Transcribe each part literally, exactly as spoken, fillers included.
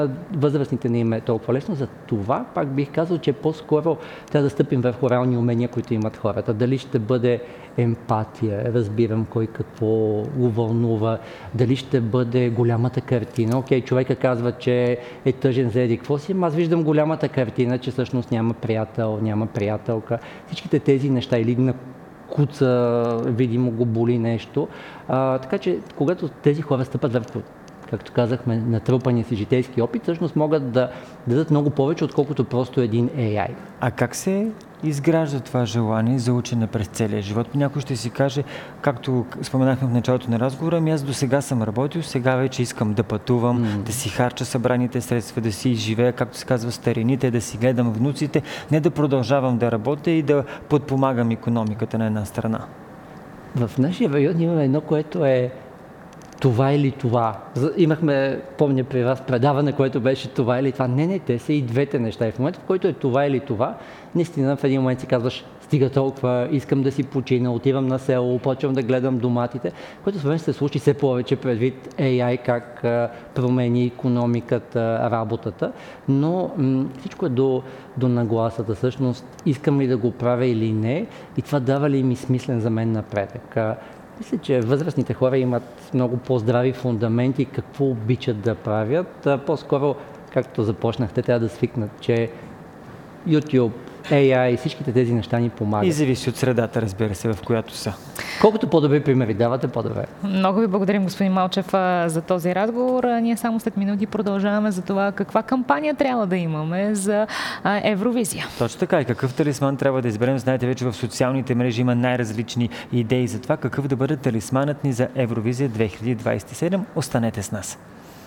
възрастните не им е толкова лесно. За това пак бих казал, че по-скоро трябва да стъпим върху реални умения, които имат хората. Дали ще бъде емпатия, разбирам кой какво го вълнува, дали ще бъде голямата картина. Окей, човека казва, че е тъжен за еди какво си, аз виждам голямата картина, че всъщност няма приятел, няма приятелка. Всичките тези неща или на куца, видимо го боли нещо. А, така че, когато тези хора стъпат върху, както казахме, натрупания си житейски опит, всъщност могат да дадат много повече, отколкото просто един Ей Ай. А как се изгражда това желание за учене през целия живот? Някой ще си каже, както споменахме в началото на разговора, ами аз до сега съм работил, сега вече искам да пътувам, mm. да си харча събраните средства, да си изживея, както се казва, старините, да си гледам внуците, не да продължавам да работя и да подпомагам икономиката на една страна. В нашия район имаме едно, което е това или това. Имахме, помня при вас, предаване, което беше това или това. Не, не, те са и двете неща. И в момента, в който е това или това, наистина в един момент си казваш, стига толкова, искам да си почина, отивам на село, почвам да гледам доматите, което в момента се случи все повече предвид Ей Ай, как промени икономиката, работата, но м- всичко е до, до нагласата. Всъщност, искам ли да го правя или не, и това дава ли ми смислен за мен напредък. Мисля, че възрастните хора имат много по-здрави фундаменти, какво обичат да правят. По-скоро, както започнахте, трябва да свикнат, че YouTube, Ей Ай, всичките тези неща ни помагат. И зависи от средата, разбира се, в която са. Колкото по-добри примери давате, по-добре. Много ви благодарим, господин Малчев, за този разговор. Ние само след минути продължаваме за това каква кампания трябва да имаме за Евровизия. Точно така. И какъв талисман трябва да изберем. Знаете, вече в социалните мрежи има най-различни идеи за това какъв да бъде талисманът ни за Евровизия две хиляди двадесет и седем. Останете с нас.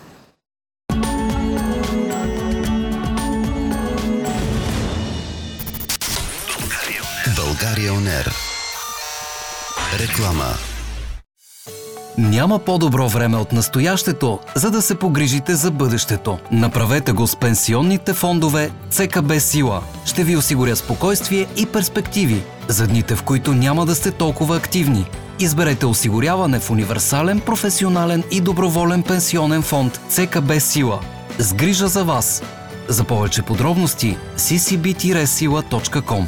България Он Ер. Реклама. Няма по-добро време от настоящето, за да се погрижите за бъдещето. Направете го с пенсионните фондове Це Ка Бе Сила. Ще ви осигуря спокойствие и перспективи за дните, в които няма да сте толкова активни. Изберете осигуряване в универсален, професионален и доброволен пенсионен фонд Це Ка Бе Сила. С грижа за вас. За повече подробности си си би сила точка ком.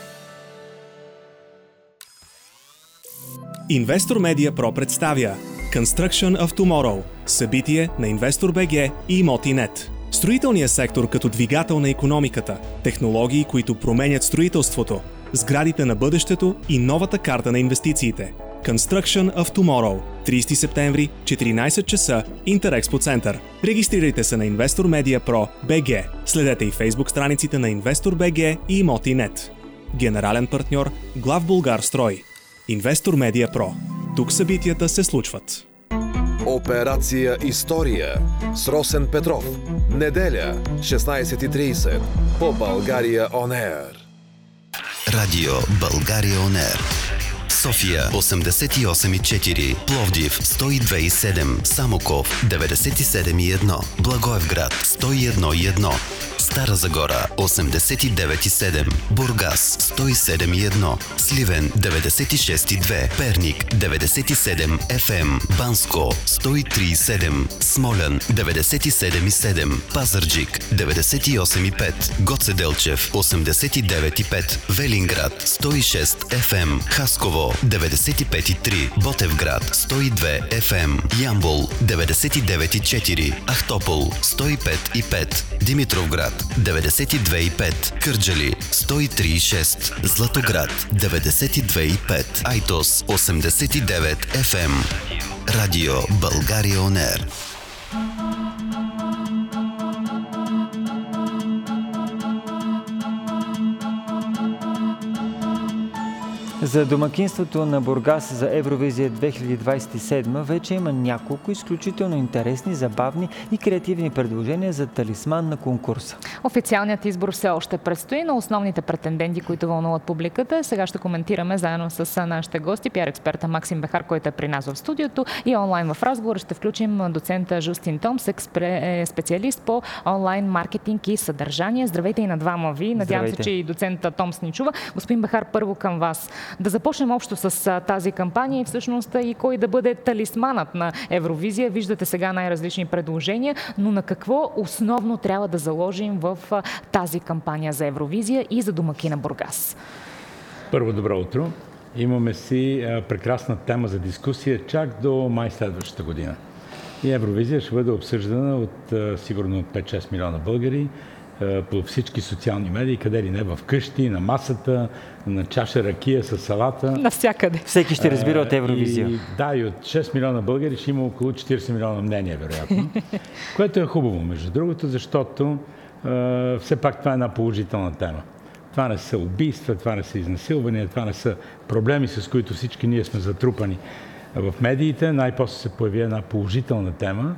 Инвестор Медиа Про представя Construction of Tomorrow, събитие на Инвестор БГ и Имоти.нет. Строителният сектор като двигател на икономиката, технологии, които променят строителството, сградите на бъдещето и новата карта на инвестициите. Construction of Tomorrow, тридесети септември, четиринадесет часа, Интерекспо център. Регистрирайте се на Инвестор Медиа Про БГ. Следете и фейсбук страниците на Инвестор БГ и Имоти.нет. Генерален партньор Главбулгар Строй. Инвестор Медиа Про. Тук събитията се случват. Операция История с Росен Петров. Неделя, шестнадесет и тридесет по България Он Ер. Радио България Он Ер. София осемдесет и осем и четири, Пловдив сто и две и седем, Самоков деветдесет и седем и едно, Благоевград сто и едно и едно, Стара Загора осемдесет и девет и седем, Бургас сто и седем и едно, Сливен деветдесет и шест и две, Перник деветдесет и седем Еф Ем, Банско сто и три и седем, Смолян деветдесет и седем и седем, Пазарджик деветдесет и осем и пет, Гоце Делчев осемдесет и девет и пет, Велинград сто и шест Еф Ем, Хасково деветдесет и пет и три, Ботевград сто и две Еф Ем, Ямбол деветдесет и девет и четири, Ахтопол сто и пет и пет, Димитровград деветдесет и две и пет, Кърджали сто и три и шест, Златоград деветдесет и две и пет, Айтос осемдесет и девет Еф Ем. Радио България Он Ер. За домакинството на Бургас за Евровизия две хиляди двадесет и седем вече има няколко изключително интересни, забавни и креативни предложения за талисман на конкурса. Официалният избор все още предстои, но основните претенденти, които вълнуват публиката, сега ще коментираме заедно с нашите гости, пиар-експерта Максим Бехар, който е при нас в студиото, и онлайн в разговора ще включим доцента Жустин Томс, специалист по онлайн маркетинг и съдържание. Здравейте и на двама ви. Надявам се, че и доцента Томс ни чува. Господин Бехар, първо към вас. Да започнем общо с тази кампания и всъщност и кой да бъде талисманът на Евровизия. Виждате сега най-различни предложения, но на какво основно трябва да заложим в тази кампания за Евровизия и за домакина Бургас? Първо, добро утро. Имаме си а, прекрасна тема за дискусия чак до май следващата година. И Евровизия ще бъде обсъждана от а, сигурно пет-шест милиона българи а, по всички социални медии, къде ли не, в къщи, на масата, на чаша ракия с салата. Навсякъде. Всеки ще разбира от Евровизия. И, да, и от шест милиона българи ще има около четирийсет милиона мнения, вероятно. Което е хубаво, между другото, защото а, все пак това е една положителна тема. Това не са убийства, това не са изнасилвания, това не са проблеми, с които всички ние сме затрупани в медиите. Най-после се появи една положителна тема,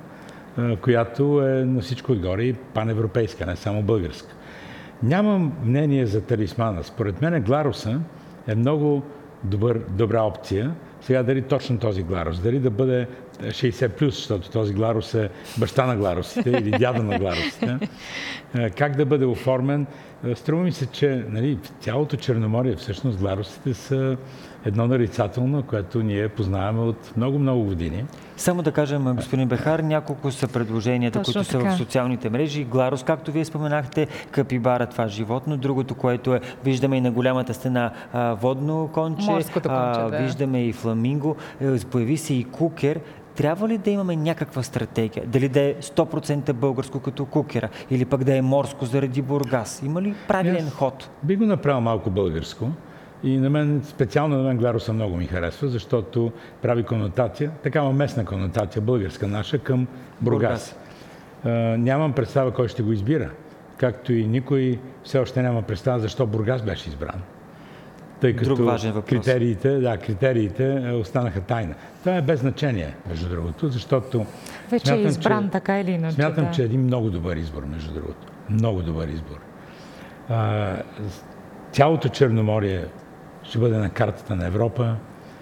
която е на всичко отгоре и паневропейска, не само българска. Нямам мнение за талисмана. Според мен Гларуса е много добър, добра опция. Сега дали точно този Гларус, дали да бъде шейсет плюс, защото този Гларус е баща на Гларусите или дядо на Гларусите. Как да бъде оформен? Струва ми се, че нали, цялото Черноморие, всъщност Гларусите са едно нарицателно, което ние познаваме от много-много години. Само да кажем, господин Бехар, няколко са предложенията, точно които така са в социалните мрежи. Гларус, както вие споменахте, капибара, това животно. Другото, което е, виждаме и на голямата стена водно конче, морското конче, а, да. Виждаме и фламинго, появи се и кукер. Трябва ли да имаме някаква стратегия? Дали да е сто процента българско като кукера или пък да е морско заради Бургас? Има ли правилен yes. ход? Би го направил малко българско и на мен, специално на мен Гларуса много ми харесва, защото прави конотация, такава местна конотация, българска наша, към Бургас. Бургас. Нямам представа кой ще го избира, както и никой все още няма представа защо Бургас беше избран. Тъй като Друг важен въпрос. Критериите, да, критериите останаха тайна. Това е без значение, между другото, защото вече смятам, е избран, че, така или иначе. Смятам, да. че е един много добър избор, между другото. Много добър избор. А, цялото Черноморие ще бъде на картата на Европа.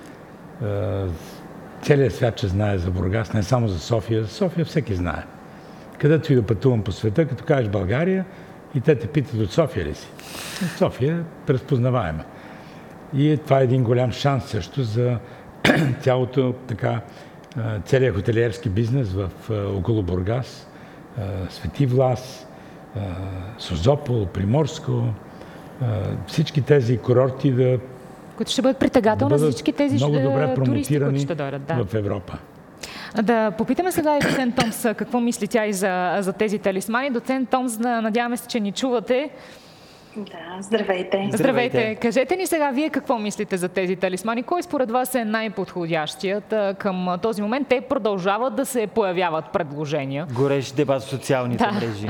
А, целият свят ще знае за Бургас, не само за София. За София всеки знае. Където и да пътувам по света, като кажеш България, и те те питат от София ли си. От София е разпознаваема. И това е един голям шанс също за цялото така, целият хотелиерски бизнес в около Бургас, Свети Влас, Созопол, Приморско, всички тези курорти да които ще бъдат притегателни да за всички тези много добре туристи, които ще дойдат. Да. В Европа. Да попитаме сега и доцент Томс какво мисли тя и за, за тези талисмани. Доцент Томс, надяваме се, че ни чувате. Да, здравейте. здравейте. Здравейте. Кажете ни сега вие какво мислите за тези талисмани. Кой според вас е най-подходящият към този момент? Те продължават да се появяват предложения. Горещ дебат в социалните да. мрежи.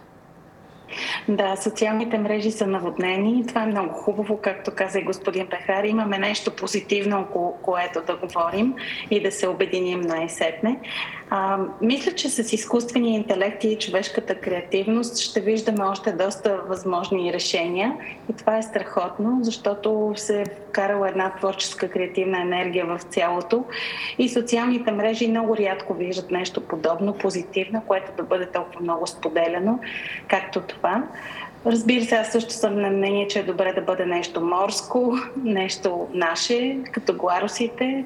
Да, социалните мрежи са наводнени. Това е много хубаво, както каза и господин Бехар. Имаме нещо позитивно, около което да говорим и да се обединим най-сетне. А, мисля, че с изкуствения интелект и човешката креативност ще виждаме още доста възможни решения. И това е страхотно, защото се е вкарала една творческа креативна енергия в цялото. И социалните мрежи много рядко виждат нещо подобно, позитивно, което да бъде толкова много споделено, както това. Разбира се, аз също съм на мнение, че е добре да бъде нещо морско, нещо наше, като гларусите.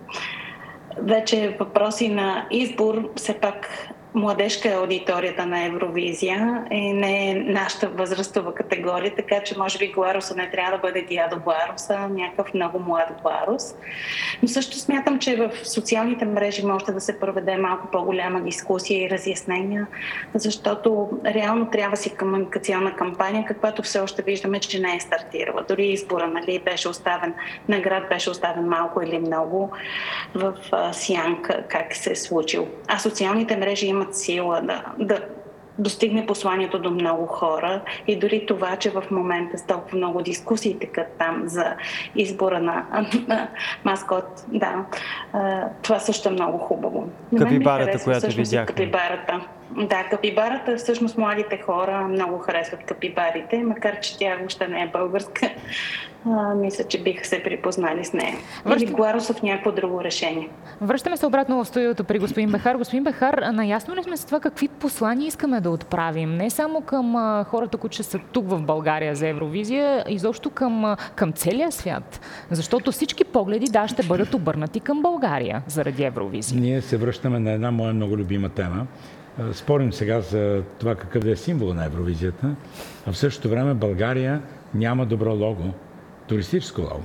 Вече въпроси на избор, все пак младежка е аудиторията на Евровизия и не е нашата възрастова категория, така че може би Гларуса не трябва да бъде дядо Гларус, а някакъв много млад Гларус. Но също смятам, че в социалните мрежи може да се проведе малко по-голяма дискусия и разяснения, защото реално трябва си комуникационна кампания, каквато все още виждаме, че не е стартирала. Дори избора, нали, беше оставен, наград беше оставен малко или много в а, сянка, как се е случил. А социалните мрежи имат сила да, да достигне посланието до много хора и дори това, че в момента с толкова много дискусии текат там за избора на, на маскот, да, това също е много хубаво. Капибарата, която видяхме. Капибарата. Да, капибарата, всъщност младите хора много харесват капибарите, макар че тя въобще не е българска. А, мисля, че биха се припознали с нея. Връщам... Или Гларусов някакво друго решение. Връщаме се обратно в студиото при господин Бехар. Господин Бехар, наясно ли сме с това какви послания искаме да отправим? Не само към а, хората, които ще са тук в България за Евровизия, изобщо към, а, към целия свят. Защото всички погледи, да, ще бъдат обърнати към България заради Евровизия. Ние се връщаме на една моя много любима тема. Спорим сега за това какъв да е символ на Евровизията, а в същото време България няма добро лого, туристическо лого.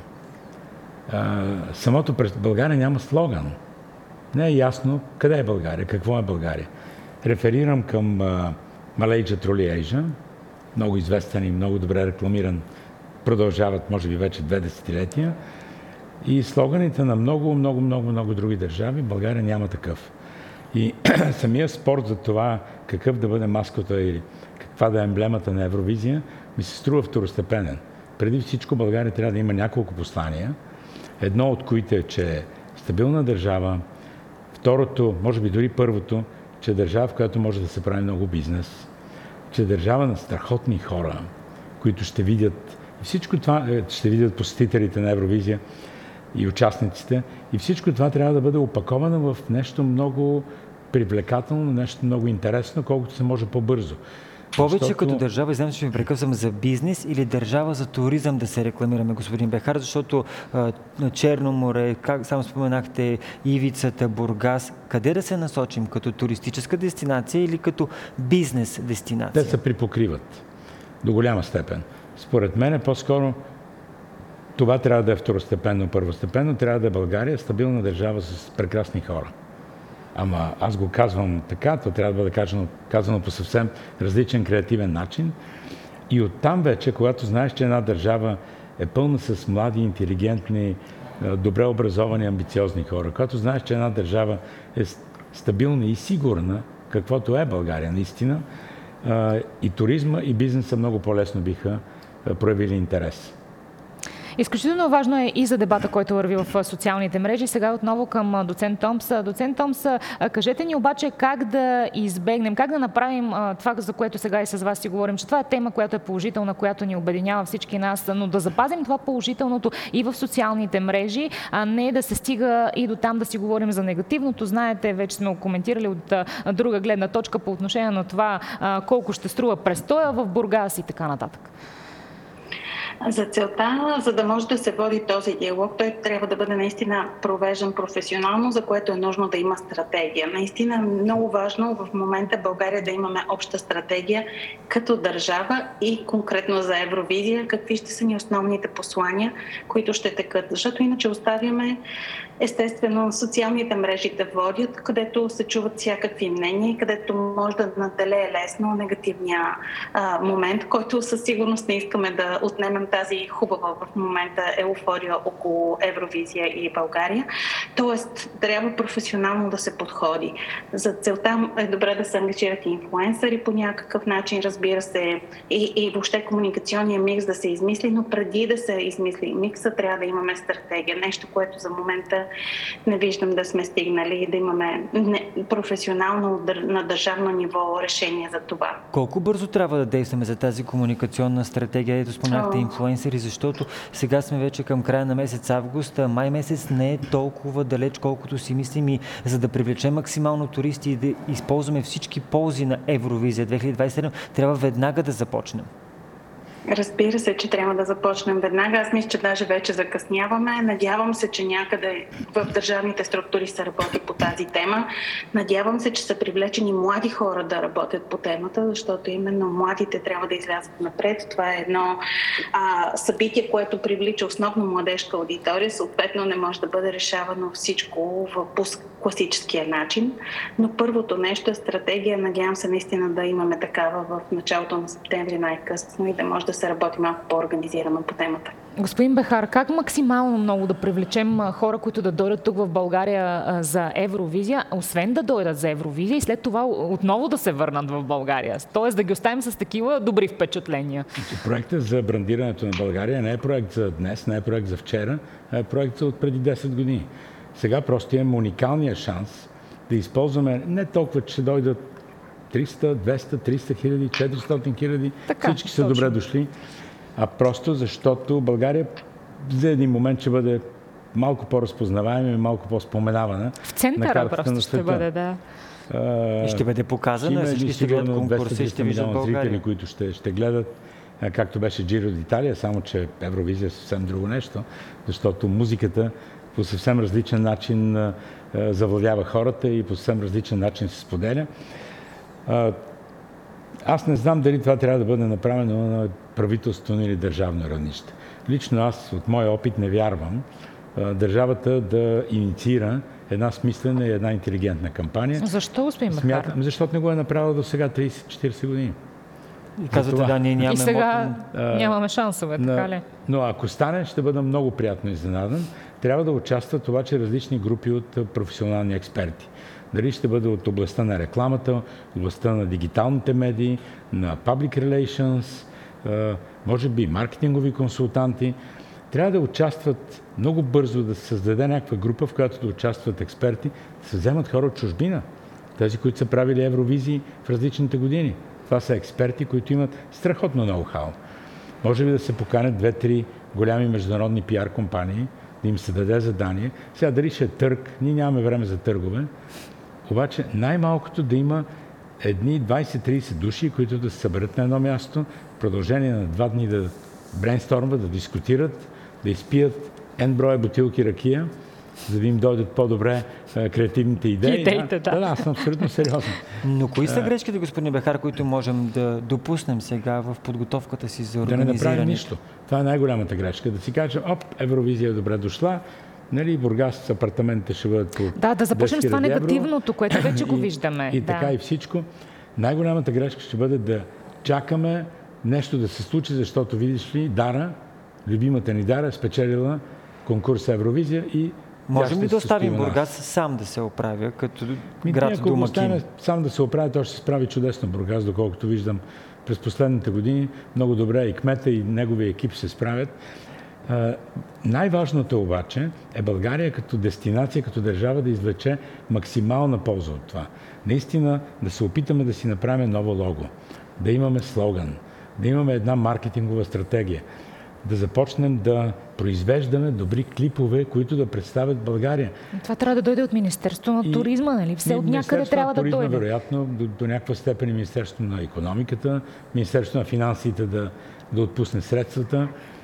А, самото през България няма слоган. Не е ясно къде е България, какво е България. Реферирам към Malaysia Truly Asia, много известен и много добре рекламиран, продължават може би вече две десетилетия, и слоганите на много, много, много, много други държави. България няма такъв. И самия спорт за това какъв да бъде маската или каква да е емблемата на Евровизия ми се струва второстепенен. Преди всичко България трябва да има няколко послания. Едно от които е, че е стабилна държава. Второто, може би дори първото, че е държава, в която може да се прави много бизнес. Че е държава на страхотни хора, които ще видят и всичко това, ще видят посетителите на Евровизия и участниците. И всичко това трябва да бъде опаковано в нещо много привлекателно, нещо много интересно, колкото се може по-бързо. Повече защото... като държава, знам, че ми прекъсвам, за бизнес или държава за туризъм да се рекламираме, господин Бехар, защото а, Черно море, как само споменахте, Ивицата, Бургас, къде да се насочим? Като туристическа дестинация или като бизнес дестинация? Те се припокриват до голяма степен. Според мен е по-скоро това трябва да е второстепенно, първостепенно, трябва да е България, стабилна държава с прекрасни хора. Ама аз го казвам така, то трябва да бъде казано, казано по съвсем различен креативен начин. И оттам вече, когато знаеш, че една държава е пълна с млади, интелигентни, добре образовани, амбициозни хора, когато знаеш, че една държава е стабилна и сигурна, каквото е България наистина, и туризма, и бизнеса много по-лесно биха проявили интерес. Изключително важно е и за дебата, който върви в социалните мрежи. Сега отново към доцент Томс. Доцент Томс, кажете ни обаче как да избегнем, как да направим това, за което сега и с вас си говорим, че това е тема, която е положителна, която ни обединява всички нас, но да запазим това положителното и в социалните мрежи, а не да се стига и до там да си говорим за негативното. Знаете, вече сме коментирали от друга гледна точка по отношение на това колко ще струва престоя в Бургас и така нататък. За целта, за да може да се води този диалог, той трябва да бъде наистина провеждан професионално, за което е нужно да има стратегия. Наистина е много важно в момента България да имаме обща стратегия като държава и конкретно за Евровизия, какви ще са ни основните послания, които ще текат. Защото иначе оставяме естествено социалните мрежи да водят, където се чуват всякакви мнения, където може да наделее лесно негативния а, момент, който със сигурност не искаме да отнемем тази хубава в момента еуфория около Евровизия и България. Тоест, трябва професионално да се подходи. За целта е добре да се ангажират и инфлуенсъри по някакъв начин, разбира се, и, и въобще комуникационния микс да се измисли, но преди да се измисли микса, трябва да имаме стратегия. Нещо, което за момента не виждам да сме стигнали, да имаме професионално на държавно ниво решение за това. Колко бързо трябва да действаме за тази комуникационна стратегия? Ето споменахте oh. инфлуенсъри, защото сега сме вече към края на месец август, май месец не е толкова далеч, колкото си мислим, и за да привлечем максимално туристи и да използваме всички ползи на Евровизия две хиляди двадесет и седем, трябва веднага да започнем. Разбира се, че трябва да започнем веднага. Аз мисля, че даже вече закъсняваме. Надявам се, че някъде в държавните структури се работи по тази тема. Надявам се, че са привлечени млади хора да работят по темата, защото именно младите трябва да излязат напред. Това е едно а, събитие, което привлича основно младежка аудитория. Съответно не може да бъде решавано всичко в класическия начин. Но първото нещо е стратегия. Надявам се наистина да имаме такава в началото на септември най-късно и да може да се работи малко по-организирано по темата. Господин Бехар, как максимално много да привлечем хора, които да дойдат тук в България за Евровизия, освен да дойдат за Евровизия и след това отново да се върнат в България? Тоест да ги оставим с такива добри впечатления. Проектът за брандирането на България не е проект за днес, не е проект за вчера, а е проект за от преди десет години. Сега просто имаме уникалния шанс да използваме не толкова, че ще дойдат триста, двеста, триста хиляди, четиристотин хиляди. Всички са точно. добре дошли. А просто защото България за един момент ще бъде малко по-разпознаваема и малко по-споменавана. В центъра просто ще бъде, да. И ще бъде показано, всички ще гледат конкурси, ще виждат България. Зрители, които ще, ще гледат, както беше Джиро d'Italia, само че Евровизия е съвсем друго нещо, защото музиката по съвсем различен начин а, завладява хората и по съвсем различен начин се споделя. А, аз не знам дали това трябва да бъде направено на правителствено или държавно равнище. Лично аз от моя опит не вярвам а, държавата да инициира една смислена и една интелигентна кампания. Защо, господин Бехар? Защото не го е направила до сега трийсет-четирийсет години. И казвате, да, ние нямаме... И сега мотен, нямаме шансове, на, така ли? Но ако стане, ще бъда много приятно изненадан. Трябва да участват обаче различни групи от професионални експерти. Дали ще бъде от областта на рекламата, областта на дигиталните медии, на public relations, може би маркетингови консултанти. Трябва да участват много бързо, да се създаде някаква група, в която да участват експерти, да се вземат хора от чужбина. Тези, които са правили Евровизии в различните години. Това са експерти, които имат страхотно ноу-хау. Може би да се поканят две-три голями международни пиар компании, да им се даде задание. Сега дали ще е търг, ние нямаме време за търгове, обаче най-малкото да има едни двайсет-трийсет души, които да се съберат на едно място, в продължение на два дни да брейнстормват, да дискутират, да изпият N броя бутилки ракия, за да им дойдат по-добре а, креативните идеи. Идеите, да. Да, да, аз съм абсолютно сериозен. Но кои са грешките, господин Бехар, които можем да допуснем сега в подготовката си за организиране? Да не направим нищо. Това е най-голямата грешка. Да си кажем, оп, Евровизия е добре дошла, нали, Бургас апартаментите ще бъдат по Да, да започнем с това евро, негативното, което вече го виждаме. И, и да. така и всичко. Най-голямата грешка ще бъде да чакаме нещо да се случи, защото видиш ли, Дара, любимата ни Дара, спечелила конкурс Евровизия и можем ли да оставим Бургас сам да се оправя, като Ми, град ако домакин? Ако сам да се оправя, то ще се справи чудесно Бургас, доколкото виждам през последните години. Много добре и кмета, и неговия екип се справят. Uh, най-важното обаче е България като дестинация, като държава да извлече максимална полза от това. Наистина да се опитаме да си направим ново лого, да имаме слоган, да имаме една маркетингова стратегия, да започнем да произвеждаме добри клипове, които да представят България. Това трябва да дойде от Министерството на туризма, нали? Все от някъде трябва да туризма, дойде. Вероятно, до, до някаква степен и Министерството на икономиката, Министерството на финансите да, да отпусне средствата.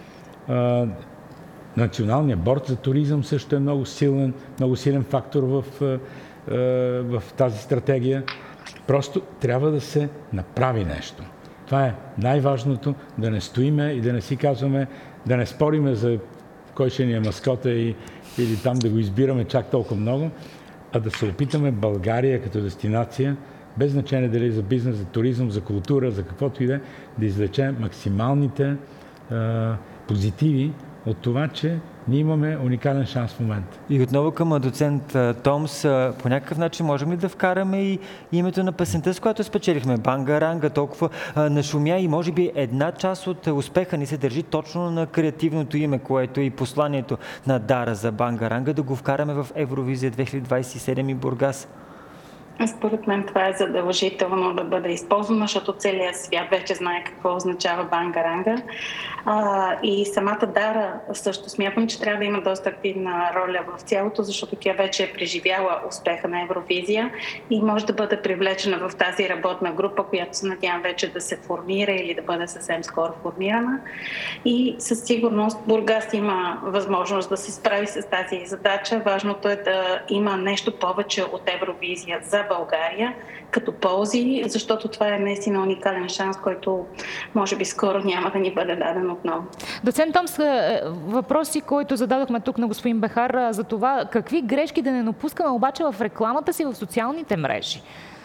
Uh, Националният борд за туризъм също е много силен, много силен фактор в, uh, uh, в тази стратегия. Просто трябва да се направи нещо. Това е най-важното, да не стоиме и да не си казваме, да не спориме за кой ще ни е маскота и, или там да го избираме чак толкова много, а да се опитаме България като дестинация, без значение дали за бизнес, за туризъм, за култура, за каквото и да е, да извлечем максималните uh, позитиви от това, че ние имаме уникален шанс в момента. И отново към доцент Томс, по някакъв начин можем ли да вкараме и името на песента, с която спечелихме? Бангаранга толкова нашумя и може би една част от успеха ни се държи точно на креативното име, което е и посланието на Дара за Бангаранга, да го вкараме в Евровизия две хиляди двайсет и седем и Бургас. Според мен това е задължително да бъде използвано, защото целият свят вече знае какво означава бангаранга. А, и самата Дара също смятам, че трябва да има доста активна роля в цялото, защото тя вече е преживяла успеха на Евровизия и може да бъде привлечена в тази работна група, която се надявам вече да се формира или да бъде съвсем скоро формирана. И със сигурност Бургас има възможност да се справи с тази задача. Важното е да има нещо повече от Евровизия за България като ползи, защото това е наистина уникален шанс, който може би скоро няма да ни бъде даден отново. Доцент Томс, въпроси, които зададохме тук на господин Бехар, за това какви грешки да не допускаме обаче в рекламата си в социалните мрежи?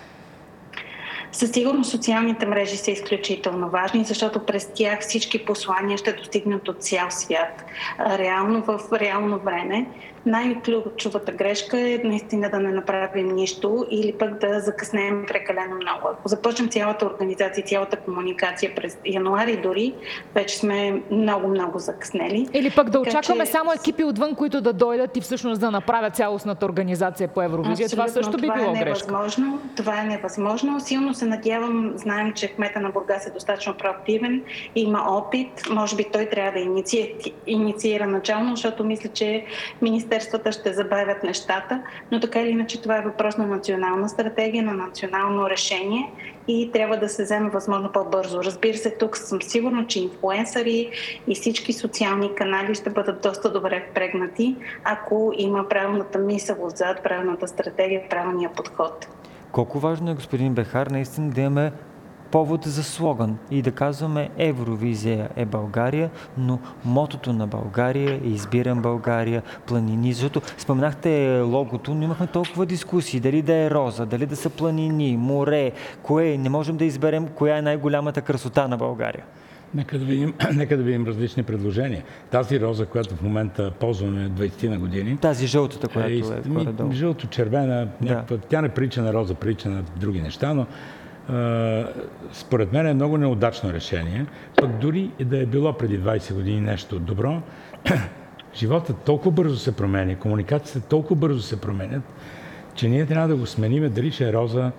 Със сигурност социалните мрежи са изключително важни, защото през тях всички послания ще достигнат от цял свят. Реално в реално време. най-ключовата грешка е наистина да не направим нищо или пък да закъснеем прекалено много. Ако започнем цялата организация, цялата комуникация през януари дори, вече сме много-много закъснели. Или пък да така, очакваме че... само екипи отвън, които да дойдат и всъщност да направят цялостната организация по Евровизия. Абсолютно, това също би това било е грешка. Невъзможно. Това е невъзможно. Силно се надявам, знаем, че кмета на Бургас е достатъчно проактивен, има опит. Може би той трябва да инициира, инициира начално, защото мисля, че министерствата ще забавят нещата, но така или иначе това е въпрос на национална стратегия, на национално решение и трябва да се вземе възможно по-бързо. Разбира се, тук съм сигурна, че инфлуенсъри и всички социални канали ще бъдат доста добре впрегнати, ако има правилната мисъл отзад, правилната стратегия, правилния подход. Колко важно е, господин Бехар, наистина да имаме повод за слоган и да казваме Евровизия е България, но мотото на България е Избирам България, планини. Защото споменахте логото, но имахме толкова дискусии. Дали да е роза, дали да са планини, море, кое. Не можем да изберем коя е най-голямата красота на България. Нека да видим, нека да видим различни предложения. Тази роза, която в момента ползваме двайсет на години. Тази жълтата, която е, е горе-долу. Жълто-червена, някаква, да. Тя не прилича на роза, прилича на други неща, но Uh, според мен е много неудачно решение. Пък дори да е било преди двайсет години нещо добро, животът толкова бързо се променя, комуникациите толкова бързо се променят, че ние трябва да го смениме. Дали ще е роза,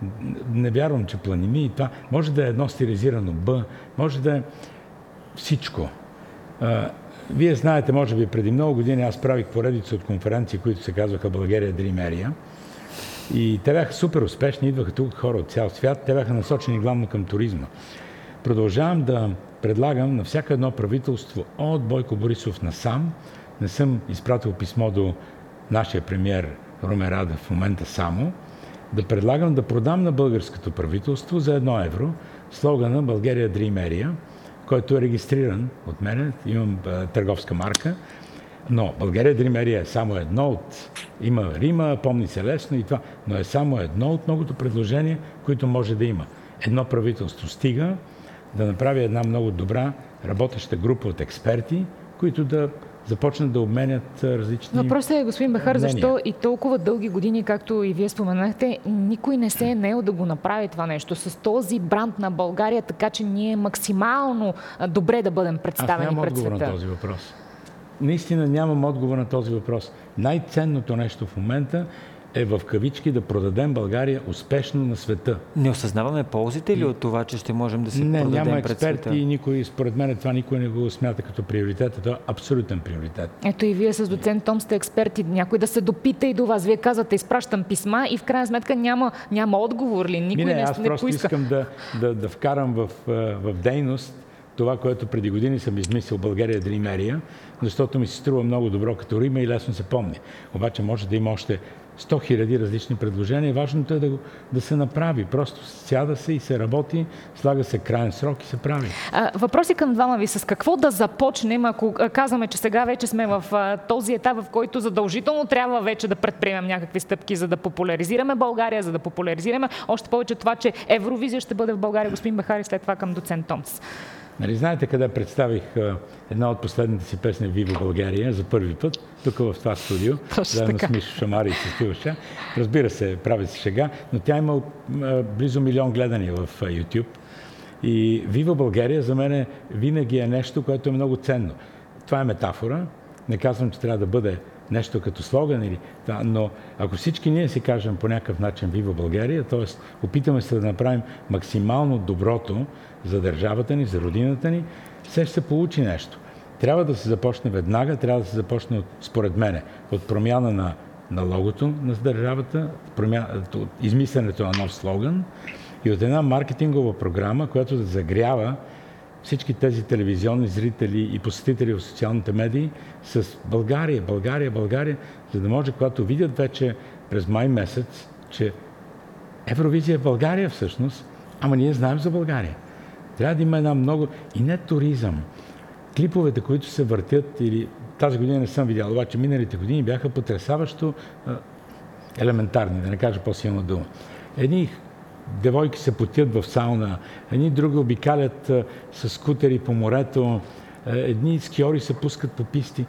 не вярвам, че планини и това. Може да е едно стилизирано Б, може да е всичко. Uh, вие знаете, може би преди много години аз правих поредица от конференции, които се казваха България Дримерия. И те бяха супер успешни, идваха тук хора от цял свят, те бяха насочени главно към туризма. Продължавам да предлагам на всяко едно правителство от Бойко Борисов насам, не съм изпратил писмо до нашия премиер Румен Радев в момента само, да предлагам да продам на българското правителство за едно евро слогана България Дримерия, който е регистриран от мен, имам а, търговска марка. Но България Дримерия е само едно от... Има Рима, помни се лесно и това, но е само едно от многото предложения, които може да има. Едно правителство стига да направи една много добра работеща група от експерти, които да започнат да обменят различни... Въпросът е, господин Бехар, мнения. защо и толкова дълги години, както и вие споменахте, никой не се е наел да го направи това нещо с този бранд на България, така че ние максимално добре да бъдем представени пред света. Аз нямам отговор на този въпрос. Наистина нямам отговор на този въпрос. Най-ценното нещо в момента е в кавички да продадем България успешно на света. Не осъзнаваме ползите ли от това, че ще можем да се не, продадем няма пред света? експерти и никой, според мен това никой не го смята като приоритет. Това е абсолютен приоритет. Ето и вие с доцент Том сте експерти. Някой да се допита и до вас. Вие казвате, изпращам писма и в крайна сметка няма, няма отговор ли? Никой не, не, аз не просто поиска. искам да, да, да вкарам в, в дейност това, което преди години съм измислил България Дримерия, защото ми се струва много добро като Рима и лесно се помни. Обаче може да има още сто хиляди различни предложения. Важното е да, го, да се направи. Просто сяда се и се работи, слага се краен срок и се прави. А, въпроси към двама ви. С какво да започнем, ако казваме, че сега вече сме в а, този етап, в който задължително трябва вече да предприемем някакви стъпки, за да популяризираме България, за да популяризираме още повече това, че Евровизия ще бъде в България. Господин Бехар, и след това към доцент Томс. Нали, знаете къде представих а, една от последните си песни Вива България за първи път, тук в това студио, заедно с Мишо Шамари и с Тилша. Разбира се, прави се шега, но тя има а, близо милион гледания в а, YouTube. И Вива България за мен винаги е нещо, което е много ценно. Това е метафора. Не казвам, че трябва да бъде нещо като слоган, или, да, но ако всички ние си кажем по някакъв начин Вива България, т.е. опитаме се да направим максимално доброто за държавата ни, за родината ни, все ще се получи нещо. Трябва да се започне веднага, трябва да се започне, от, според мене, от промяна на, на логото на държавата, промяна, от измисленето на нов слоган и от една маркетингова програма, която да загрява всички тези телевизионни зрители и посетители в социалните медии с България, България, България, за да може, когато видят вече през май месец, че Евровизия е България всъщност, ама ние знаем за България. Трябва да има една много... И не туризъм. Клиповете, които се въртят, или тази година не съм видял, обаче миналите години бяха потресаващо а, елементарни, да не кажа по-силна дума. Едни девойки се потят в сауна, едни други обикалят а, с скутери по морето, а, едни скиори се пускат по писти.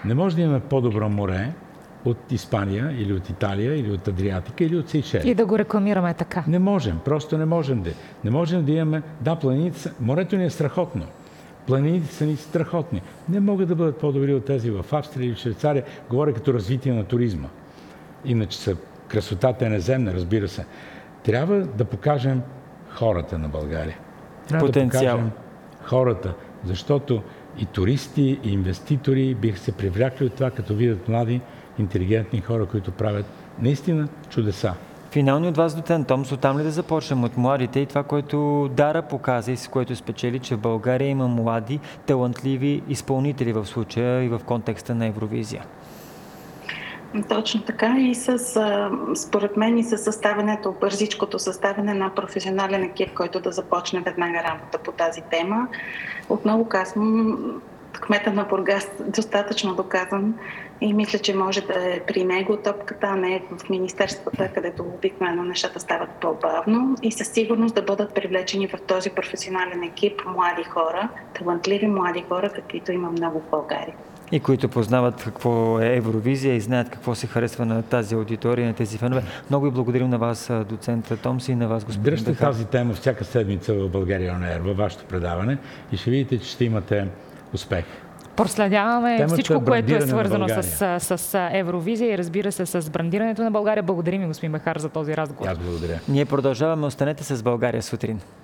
Не може да имаме по-добро море от Испания или от Италия или от Адриатика или от Сейшели. И да го рекламираме така. Не можем, просто не можем да. Не можем да имаме... Да, планините са... Морето ни е страхотно. Планините са ни страхотни. Не могат да бъдат по-добри от тези в Австрия или Швейцария. Говоря като развитие на туризма. Иначе са... красотата е наземна, разбира се. Трябва да покажем хората на България. Трябва Потенциал. да покажем хората, защото и туристи, и инвеститори биха се привлякли от това, като видят млади, интелигентни хора, които правят наистина чудеса. Финални от вас, доцент Томс, оттам ли да започнем от младите и това, което Дара показа и с което спечели, че в България има млади, талантливи изпълнители в случая и в контекста на Евровизия? Точно така и с, според мен и с съставянето, бързичкото съставяне на професионален екип, който да започне веднага работа по тази тема. Отново казвам, кмета на Бургас достатъчно доказан и мисля, че може да е при него топката, а не в министерствата, където обикновено нещата стават по-бавно и със сигурност да бъдат привлечени в този професионален екип млади хора, талантливи млади хора, каквито има много в България. И които познават какво е Евровизия и знаят какво се харесва на тази аудитория, на тези фенове. Много и благодарим на вас, доцент Томс, и на вас, господин Бехар. Дръжте тази тема всяка седмица в България On Air, във вашето предаване и ще видите, че ще имате успех. Проследяваме Темата всичко, е което е свързано с, с, с Евровизия и разбира се с брандирането на България. Благодарим ви, господин Бехар, за този разговор. Аз благодаря. Ние продължаваме. Останете с България сутрин.